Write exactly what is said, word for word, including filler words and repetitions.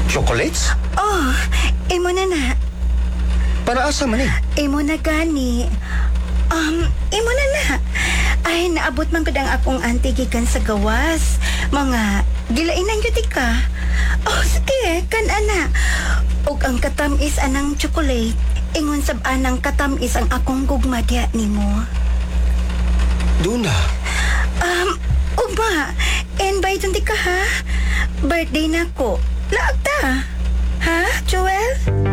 Chocolates? Oh, imo na na. Para asa man eh? Imo na gani. Um, imo na na. Ay, naabot man ko ang akong auntie gikan sa gawas. Mga gilainan yun ka. Oh, sige, kan ana. Og ang katamis anang chocolate. Ingon sab anang katamis ang akong gugma diya nimo. Doon na. Um, ugma, invite yun ka ha? Birthday na ko. Laag ta. Ha, Joel?